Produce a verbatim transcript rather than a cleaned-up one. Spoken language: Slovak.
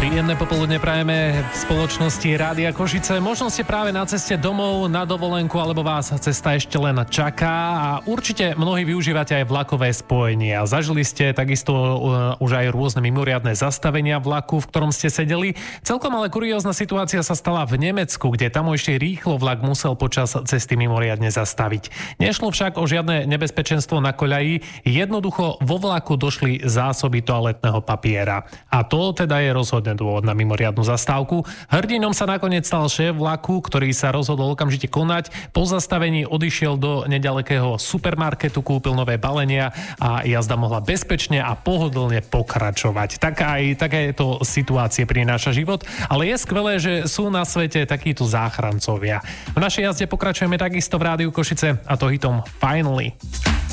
Príjemné popoludne prajeme v spoločnosti Rádia Košice. Možno ste práve na ceste domov, na dovolenku, alebo vás cesta ešte len čaká a určite mnohí využívate aj vlakové spojenia. Zažili ste takisto uh, už aj rôzne mimoriadne zastavenia vlaku, v ktorom ste sedeli. Celkom ale kuriózna situácia sa stala v Nemecku, kde tamojší rýchlo vlak musel počas cesty mimoriadne zastaviť. Nešlo však o žiadne nebezpečenstvo na koľaji, jednoducho vo vlaku došli zásoby toaletného papiera. A to teda je rozhodne dôvod na mimoriadnu zastávku. Hrdinom sa nakoniec stal šéf vlaku, ktorý sa rozhodol okamžite konať. Po zastavení odišiel do nedalekého supermarketu, kúpil nové balenia a jazda mohla bezpečne a pohodlne pokračovať. Tak aj takéto situácie prináša život, ale je skvelé, že sú na svete takíto záchrancovia. V našej jazde pokračujeme takisto v Rádiu Košice a to hitom Finally.